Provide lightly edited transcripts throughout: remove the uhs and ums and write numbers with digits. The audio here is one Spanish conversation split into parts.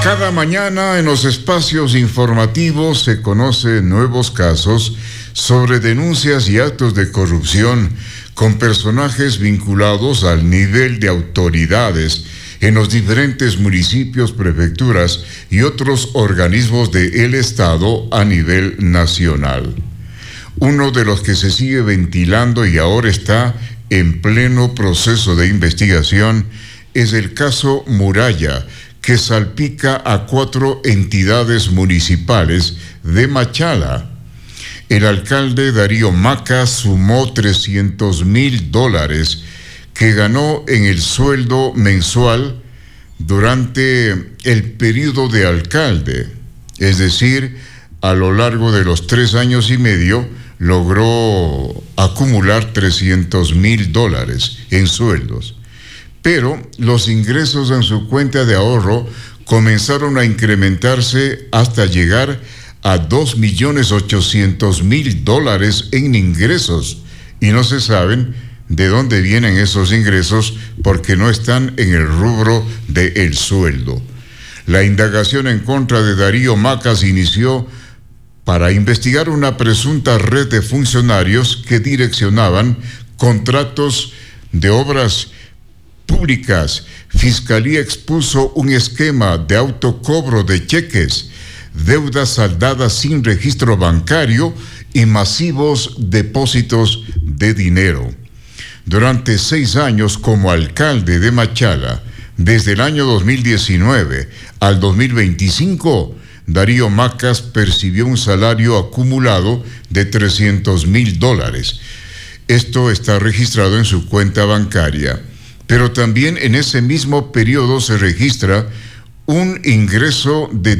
Cada mañana en los espacios informativos se conocen nuevos casos sobre denuncias y actos de corrupción con personajes vinculados al nivel de autoridades en los diferentes municipios, prefecturas y otros organismos del Estado a nivel nacional. Uno de los que se sigue ventilando y ahora está en pleno proceso de investigación es el caso Muralla, que salpica a 4 entidades municipales de Machala. El alcalde Darío Maca sumó $300,000 que ganó en el sueldo mensual durante el periodo de alcalde, es decir, a lo largo de los 3 años y medio logró acumular $300,000 en sueldos. Pero los ingresos en su cuenta de ahorro comenzaron a incrementarse hasta llegar a $2,800,000 en ingresos, y no se saben de dónde vienen esos ingresos porque no están en el rubro del sueldo. La indagación en contra de Darío Maca se inició para investigar una presunta red de funcionarios que direccionaban contratos de obras públicas. Fiscalía expuso un esquema de autocobro de cheques, deudas saldadas sin registro bancario y masivos depósitos de dinero. Durante 6 años como alcalde de Machala, desde el año 2019 al 2025, Darío Macas percibió un salario acumulado de $300,000. Esto está registrado en su cuenta bancaria. Pero también en ese mismo periodo se registra un ingreso de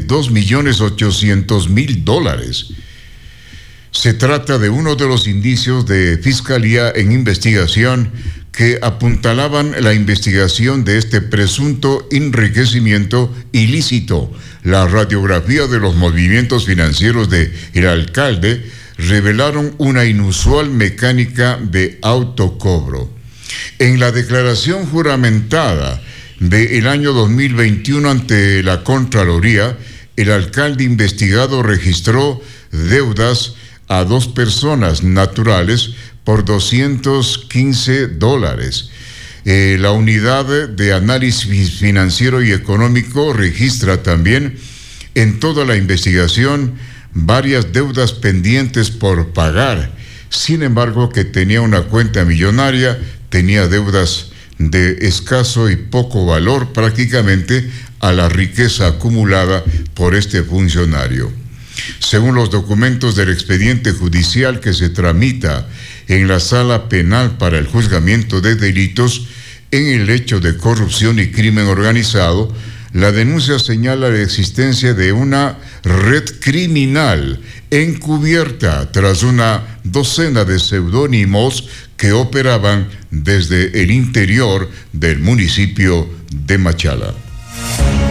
$2,800,000. Se trata de uno de los indicios de Fiscalía en investigación que apuntalaban la investigación de este presunto enriquecimiento ilícito. La radiografía de los movimientos financieros del alcalde revelaron una inusual mecánica de autocobro. En la declaración juramentada del año 2021 ante la Contraloría, el alcalde investigado registró deudas a 2 personas naturales por $215. La unidad de análisis financiero y económico registra también en toda la investigación varias deudas pendientes por pagar. Sin embargo, que tenía una cuenta millonaria, tenía deudas de escaso y poco valor prácticamente a la riqueza acumulada por este funcionario. Según los documentos del expediente judicial que se tramita en la Sala Penal para el juzgamiento de delitos en el hecho de corrupción y crimen organizado, la denuncia señala la existencia de una red criminal encubierta tras una docena de seudónimos que operaban desde el interior del municipio de Machala.